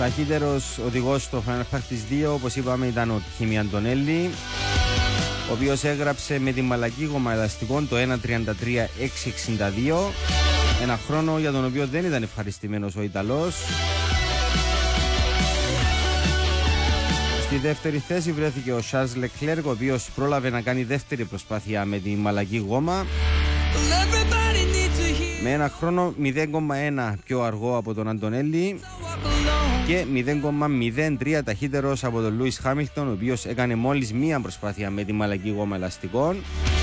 Ταχύτερος οδηγός στο Final Practice 2, όπως είπαμε, ήταν ο Κίμι Αντωνέλη, ο οποίος έγραψε με τη μαλακή γόμα ελαστικών το 1.33.662, ένα χρόνο για τον οποίο δεν ήταν ευχαριστημένος ο Ιταλός. Στη δεύτερη θέση βρέθηκε ο Charles Leclerc, ο οποίος πρόλαβε να κάνει δεύτερη προσπάθεια με τη μαλακή γόμα, με ένα χρόνο 0,1 πιο αργό από τον Αντωνέλη και 0,03 ταχύτερος από τον Λούις Χάμιλτον, ο οποίος έκανε μόλις μία προσπάθεια με τη μαλακή γόμα ελαστικών.